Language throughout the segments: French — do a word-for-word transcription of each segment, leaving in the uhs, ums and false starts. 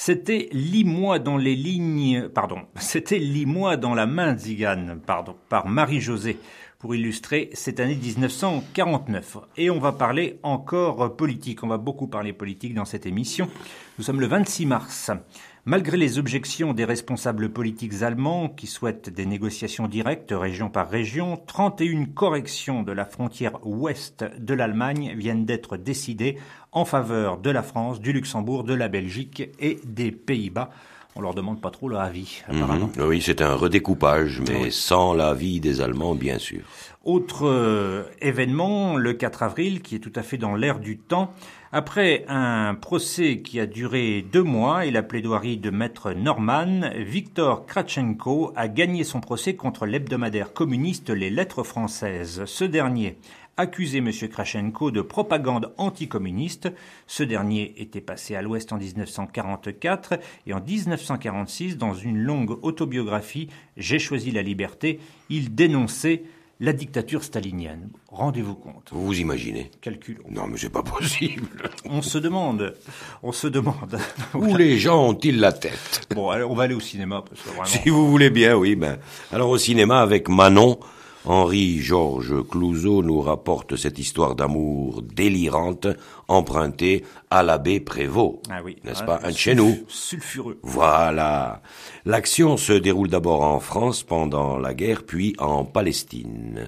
C'était Lis-moi dans les lignes, pardon, c'était Lis-moi dans la main, Zigane, pardon, par Marie-Josée, pour illustrer cette année dix-neuf cent quarante-neuf. Et on va parler encore politique, on va beaucoup parler politique dans cette émission. Nous sommes le vingt-six mars. Malgré les objections des responsables politiques allemands qui souhaitent des négociations directes région par région, trente et une corrections de la frontière ouest de l'Allemagne viennent d'être décidées en faveur de la France, du Luxembourg, de la Belgique et des Pays-Bas. On leur demande pas trop leur avis, apparemment. Mmh, oui, c'est un redécoupage, mais oui. Sans l'avis des Allemands, bien sûr. Autre euh, événement, le quatre avril, qui est tout à fait dans l'air du temps. Après un procès qui a duré deux mois et la plaidoirie de maître Norman, Viktor Kravchenko a gagné son procès contre l'hebdomadaire communiste Les Lettres françaises. Ce dernier accusait M. Kravchenko de propagande anticommuniste. Ce dernier était passé à l'Ouest en dix-neuf cent quarante-quatre et en dix-neuf cent quarante-six, dans une longue autobiographie, J'ai choisi la liberté, il dénonçait la dictature stalinienne. Rendez-vous compte. Vous vous imaginez? Calculons. Non, mais c'est pas possible. On se demande, on se demande. Où les gens ont-ils la tête? Bon, allez, on va aller au cinéma. Parce que vraiment... Si vous voulez bien, oui. Ben, alors au cinéma avec Manon, Henri-Georges Clouzot nous rapporte cette histoire d'amour délirante empruntée à l'abbé Prévost. Ah oui. N'est-ce ah, pas? Un de sulf- chez nous. Sulfureux. Voilà. L'action se déroule d'abord en France pendant la guerre, puis en Palestine.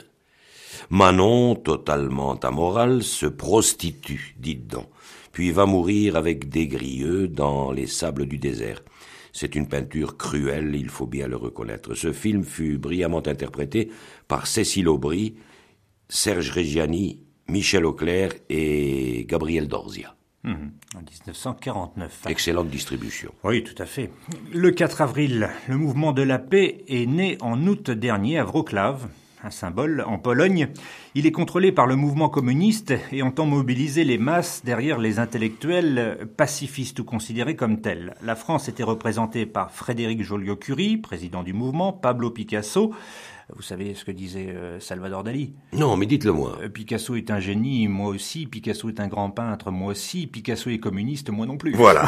Manon, totalement amorale, se prostitue, dites donc, puis va mourir avec des grieux dans les sables du désert. C'est une peinture cruelle, il faut bien le reconnaître. Ce film fut brillamment interprété par Cécile Aubry, Serge Reggiani, Michel Auclair et Gabriel Dorzia. Mmh, en dix-neuf cent quarante-neuf. Excellente distribution. Oui, tout à fait. Le quatre avril, le mouvement de la paix est né en août dernier à Wrocław, un symbole, en Pologne. Il est contrôlé par le mouvement communiste et entend mobiliser les masses derrière les intellectuels pacifistes ou considérés comme tels. La France était représentée par Frédéric Joliot-Curie, président du mouvement, Pablo Picasso. Vous savez ce que disait euh, Salvador Dali? Non, mais dites-le moi. Euh, Picasso est un génie, moi aussi. Picasso est un grand peintre, moi aussi. Picasso est communiste, moi non plus. Voilà.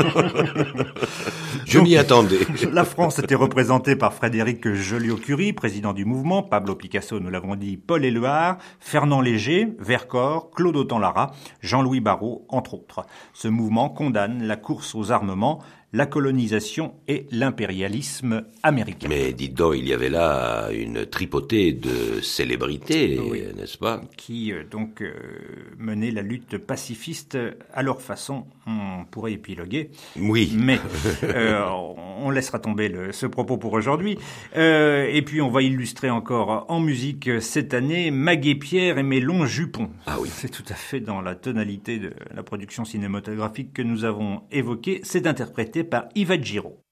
Je m'y attendais. La France était représentée par Frédéric Joliot-Curie, président du mouvement, Pablo Picasso, nous l'avons dit, Paul Éluard, Fernand Léger, Vercors, Claude Autant-Lara, Jean-Louis Barrault, entre autres. Ce mouvement condamne la course aux armements, la colonisation et l'impérialisme américain. Mais dites donc, il y avait là une tripotée de célébrités, oui, n'est-ce pas? Qui euh, donc euh, menaient la lutte pacifiste à leur façon. On pourrait épiloguer. Oui. Mais euh, on laissera tomber le, ce propos pour aujourd'hui. Euh, et puis on va illustrer encore en musique cette année Maguet Pierre et mes longs jupons. Ah oui. C'est tout à fait dans la tonalité de la production cinématographique que nous avons évoquée. C'est interprété par Yvette Giraud.